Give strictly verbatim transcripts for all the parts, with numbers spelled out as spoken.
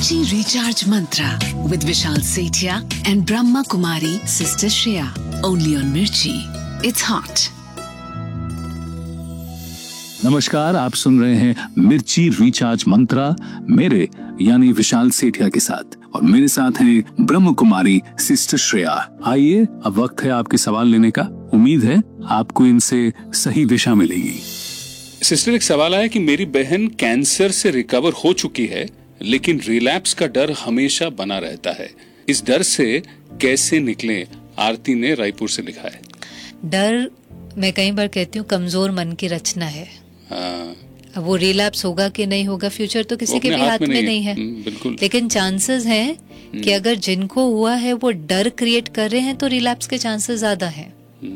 Mirchi Recharge Mantra with Vishal Sethia and Brahma Kumari Sister Shreya. Only on Mirchi. It's hot. नमस्कार, आप सुन रहे हैं मिर्ची recharge मंत्रा मेरे यानी विशाल सेठिया के साथ, और मेरे साथ हैं ब्रह्म कुमारी सिस्टर श्रेया। आइए, अब वक्त है आपके सवाल लेने का। उम्मीद है आपको इनसे सही दिशा मिलेगी। सिस्टर, एक सवाल आया कि मेरी बहन कैंसर से रिकवर हो चुकी है, लेकिन रिलैप्स का डर हमेशा बना रहता है। इस डर से कैसे निकलें? आरती ने रायपुर से लिखा है। डर, मैं कई बार कहती हूँ, कमजोर मन की रचना है। हाँ। अब वो रिलैप्स होगा कि नहीं होगा, फ्यूचर तो किसी के भी हाथ में, में नहीं है, है। बिल्कुल। लेकिन चांसेस हैं कि अगर जिनको हुआ है वो डर क्रिएट कर रहे हैं तो रिलैप्स के चांसेस ज्यादा हैं।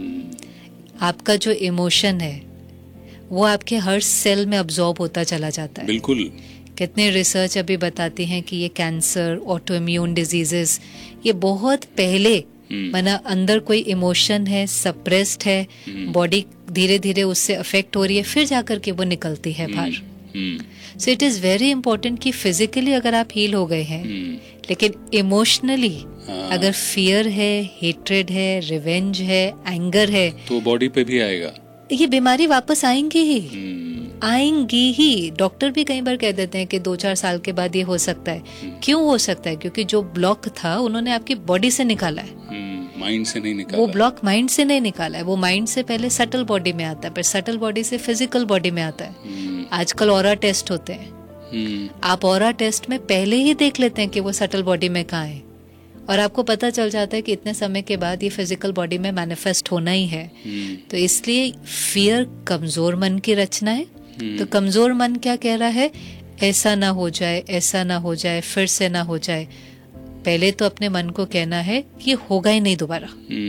आपका जो इमोशन है वो आपके हर सेल में अब्सॉर्ब होता चला जाता है। बिल्कुल। कितने रिसर्च अभी बताती हैं कि ये कैंसर, ऑटो इम्यून डिजीजेस, ये बहुत पहले माना अंदर कोई इमोशन है, सप्रेस्ड है, बॉडी धीरे धीरे उससे अफेक्ट हो रही है, फिर जाकर के वो निकलती है बाहर। So it is very important कि फिजिकली अगर आप हील हो गए हैं, लेकिन इमोशनली अगर फियर है, हेट्रेड है, रिवेंज है, एंगर है, तो बॉडी पे भी आएगा। ये बीमारी वापस आएंगी ही, आएंगी ही। डॉक्टर भी कई बार कह देते हैं कि दो चार साल के बाद ये हो सकता है। क्यों हो सकता है? क्योंकि जो ब्लॉक था उन्होंने आपकी बॉडी से निकाला है, माइंड से नहीं निकाला। वो ब्लॉक माइंड से नहीं निकाला है, वो माइंड से पहले सटल बॉडी में आता है, फिर सटल बॉडी से फिजिकल बॉडी में आता है। आजकल ऑरा टेस्ट होते हैं, आप ऑरा टेस्ट में पहले ही देख लेते हैं कि वो सटल बॉडी में कहाँ है, और आपको पता चल जाता है कि इतने समय के बाद ये फिजिकल बॉडी में मैनिफेस्ट होना ही है। तो इसलिए फियर कमजोर मन की रचना है। तो कमजोर मन क्या कह रहा है? ऐसा ना हो जाए, ऐसा ना हो जाए, फिर से ना हो जाए। पहले तो अपने मन को कहना है कि होगा ही नहीं दोबारा।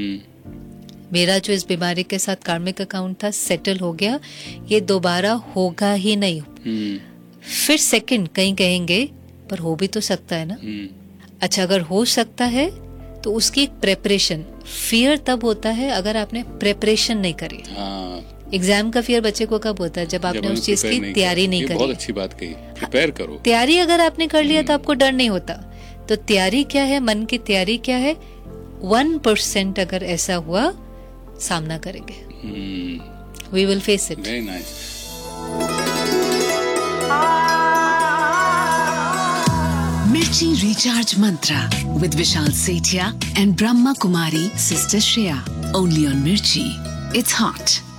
मेरा जो इस बीमारी के साथ कार्मिक अकाउंट था सेटल हो गया, ये दोबारा होगा ही नहीं। फिर सेकंड कहीं कहेंगे पर हो भी तो सकता है ना। अच्छा, अगर हो सकता है तो उसकी एक प्रेपरेशन। फियर तब होता है अगर आपने प्रेपरेशन नहीं करी। एग्जाम का फियर बच्चे को कब होता है? जब आपने उस चीज की तैयारी नहीं करी। बहुत अच्छी बात कही, प्रिपेयर करो। तैयारी अगर आपने कर लिया तो आपको डर नहीं होता। तो तैयारी क्या है? मन की तैयारी क्या है? वन परसेंट अगर ऐसा हुआ, सामना करेंगे। We will face it. Very nice. Mirchi Recharge Mantra with Vishal Sethia and Brahma Kumari Sister Shreya. Only on Mirchi. It's hot.